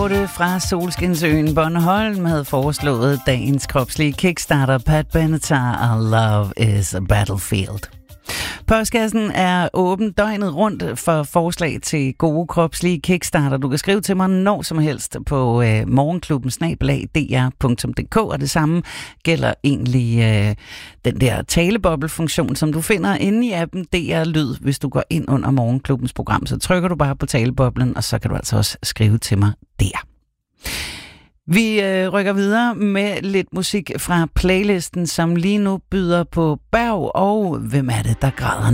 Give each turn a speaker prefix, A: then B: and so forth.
A: Dorte fra Solskinsøen Bornholm havde foreslået dagens kropslige kickstarter, Pat Benatar og Love is a Battlefield. Postkassen er åben døgnet rundt for forslag til gode kropslige kickstarter. Du kan skrive til mig når som helst på morgenklubben@dr.dk, og det samme gælder egentlig den der taleboble-funktion, som du finder inde i appen DR Lyd. Hvis du går ind under Morgenklubbens program, så trykker du bare på taleboblen, og så kan du altså også skrive til mig der. Vi rykker videre med lidt musik fra playlisten, som lige nu byder på Berg, og hvem er det, der græder